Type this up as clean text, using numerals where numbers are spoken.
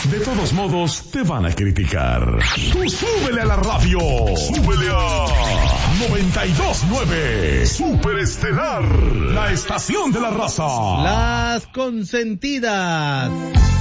De todos modos, te van a criticar. Tú súbele a la radio. Súbele a 92.9. Superestelar. La estación de la raza. Las consentidas.